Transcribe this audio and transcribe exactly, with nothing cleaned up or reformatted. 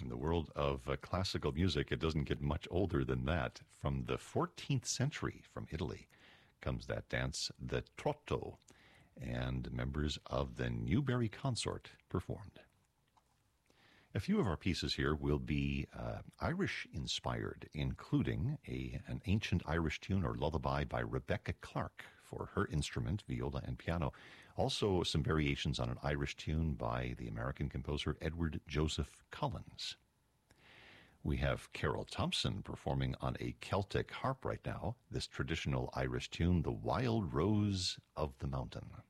In the world of uh, classical music, it doesn't get much older than that. From the fourteenth century, from Italy, comes that dance, the trotto, and members of the Newberry Consort performed. A few of our pieces here will be uh, Irish-inspired, including a, an ancient Irish tune or lullaby by Rebecca Clark for her instrument, viola and piano. Also some variations on an Irish tune by the American composer Edward Joseph Collins. We have Carol Thompson performing on a Celtic harp right now, this traditional Irish tune, The Wild Rose of the Mountain.